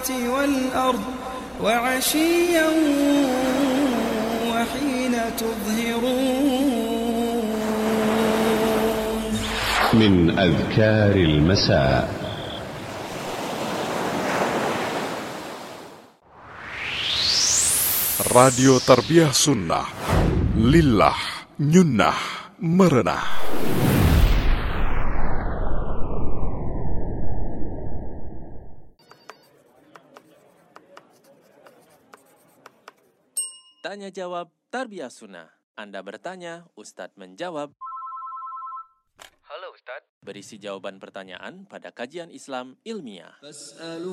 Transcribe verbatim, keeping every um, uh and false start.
السماوات والأرض وعشيا وحين تظهرون. من أذكار المساء. Radio Tarbiyah Sunnah, Lillah, Nyunnah, Merenah. Tanya jawab Tarbiyah Sunnah. Anda bertanya, Ustadz menjawab. Halo Ustadz. Berisi jawaban pertanyaan pada kajian Islam ilmiah.